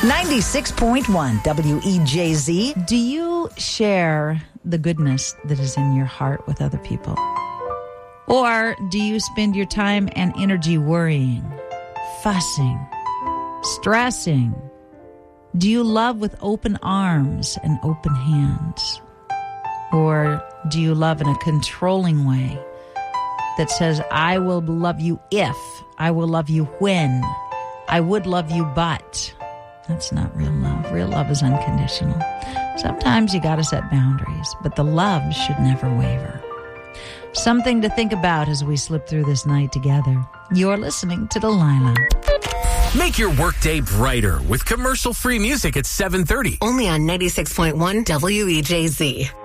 96.1 WEJZ. Do you share the goodness that is in your heart with other people? Or do you spend your time and energy worrying, fussing, stressing? Do you love with open arms and open hands? Or do you love in a controlling way that says, I will love you if, I will love you when, I would love you but? That's not real love. Real love is unconditional. Sometimes you got to set boundaries, but the love should never waver. Something to think about as we slip through this night together. You're listening to Delilah. Make your workday brighter with commercial-free music at 7:30. Only on 96.1 WEJZ.